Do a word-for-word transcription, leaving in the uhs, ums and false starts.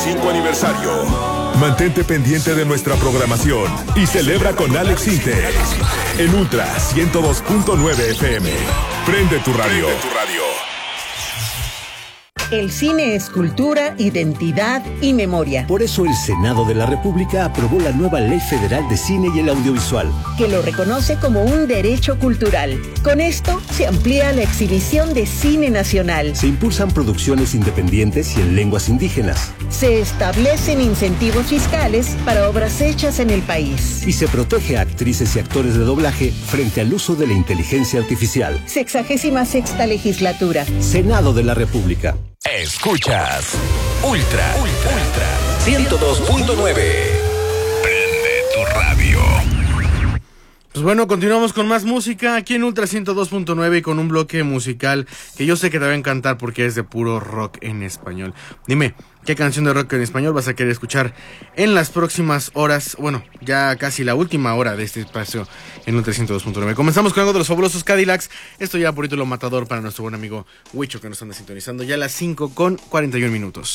cinco aniversario. Mantente pendiente de nuestra programación y celebra con Alex Inte en Ultra ciento dos punto nueve F M. Prende tu radio. Prende tu radio. El cine es cultura, identidad y memoria. Por eso el Senado de la República aprobó la nueva Ley Federal de Cine y el Audiovisual, que lo reconoce como un derecho cultural. Con esto se amplía la exhibición de cine nacional. Se impulsan producciones independientes y en lenguas indígenas. Se establecen incentivos fiscales para obras hechas en el país. Y se protege a actrices y actores de doblaje frente al uso de la inteligencia artificial. Sexagésima sexta legislatura. Senado de la República. Escuchas Ultra, Ultra, Ultra ciento dos punto nueve. Prende tu radio. Pues bueno, continuamos con más música aquí en Ultra ciento dos punto nueve y con un bloque musical que yo sé que te va a encantar porque es de puro rock en español. Dime, ¿qué canción de rock en español vas a querer escuchar en las próximas horas? Bueno, ya casi la última hora de este espacio en Ultra ciento dos punto nueve. Comenzamos con algo de los fabulosos Cadillacs. Esto ya por lo matador para nuestro buen amigo Huicho que nos anda sintonizando ya a las cinco con cuarenta y un minutos.